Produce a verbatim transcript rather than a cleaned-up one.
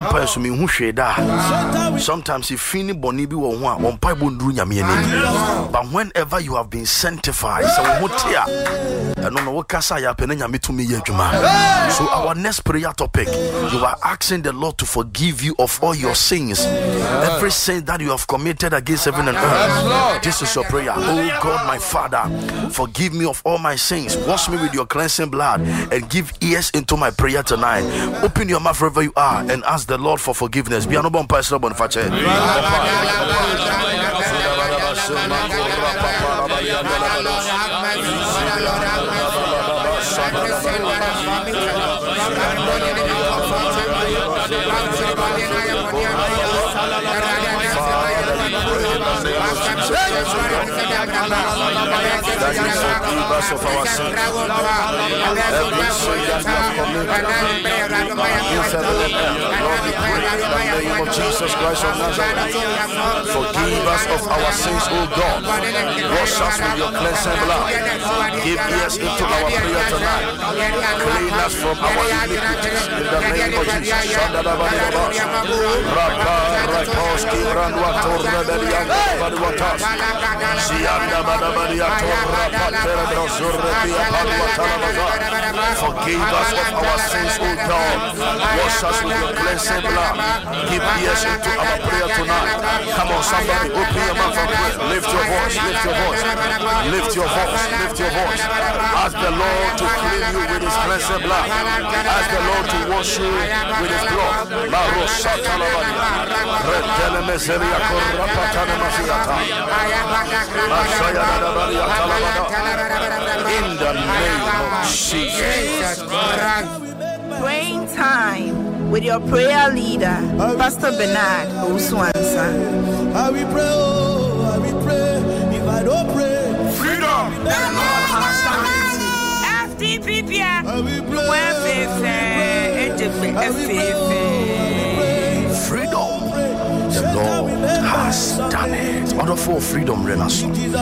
Papa so me hu hweda. Sometimes if fini boni bi wo ho a on pa bonduru nyame ani. But whenever you have been sanctified, so wo tia. Eno no wo kasa ya pene nyame to me ye adwuma. So our next prayer topic, you are asking the Lord to forgive you of all your sins. Every sin that you have committed against heaven and earth. This is your prayer. Oh God, my Father, forgive me of all my sins. Wash me with your cleansing blood and give ears into my prayer tonight. Open your mouth wherever you are and ask the Lord for forgiveness. Be an person of Bonfache. That you forgive us of our sins. Every sin that we have committed against heaven and earth. Lord, we pray in the name of Jesus Christ of Nazareth. Forgive us of our sins, O God. Wash us with your cleansing blood. Give ears into our prayer tonight. Clean us from our iniquities in the name of Jesus. Forgive us of our sins, O God. Wash us with your cleansing blood. Give ears into our prayer tonight. Come on, somebody, open your mouth and pray. Lift your voice, lift your voice, lift your voice, lift your voice. Ask the Lord to clean you with his cleansing blood. Ask the Lord to wash you with his blood. In the name of Jesus. Praying time with your prayer leader, Pastor Bernard Oswansa. I will pray, oh, I will pray. If I don't pray, freedom. F T P P. Freedom. The Lord has done it. Order for freedom, Renaissance.